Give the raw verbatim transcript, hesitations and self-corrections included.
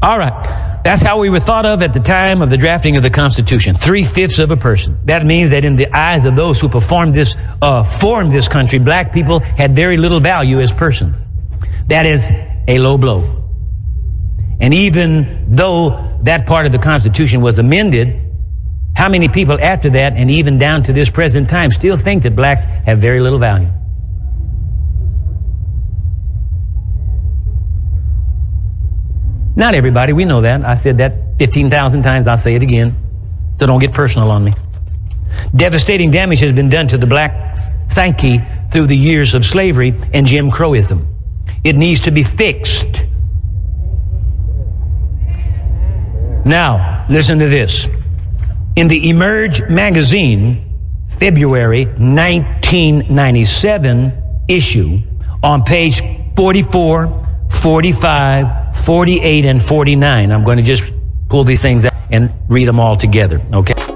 All right. That's how we were thought of at the time of the drafting of the Constitution. Three-fifths of a person. That means that in the eyes of those who performed this, uh, formed this country, black people had very little value as persons. That is a low blow. And even though that part of the Constitution was amended, how many people after that and even down to this present time still think that blacks have very little value? Not everybody, we know that. I said that fifteen thousand times, I'll say it again. So don't get personal on me. Devastating damage has been done to the black psyche through the years of slavery and Jim Crowism. It needs to be fixed. Now, listen to this. In the Emerge magazine, February nineteen ninety-seven issue, on page forty-four, forty-five, forty-eight, and forty-nine. I'm going to just pull these things out and read them all together, okay?